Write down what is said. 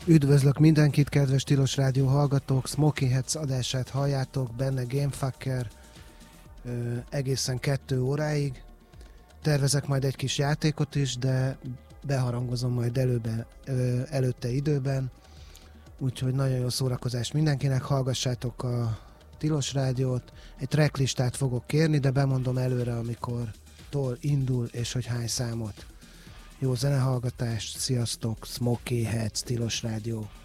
Üdvözlök mindenkit, kedves Tilos Rádió hallgatók! Smoky Heads adását halljátok, benne Gamefucker egészen 2 óráig. Tervezek majd egy kis játékot is, de beharangozom majd előtte időben. Úgyhogy nagyon jó szórakozás mindenkinek, hallgassátok a Tilos Rádiót. Egy tracklistát fogok kérni, de bemondom előre, amikor indul és hogy hány számot. Jó zenehallgatást, sziasztok, Smoky Heads, Tilos Rádió.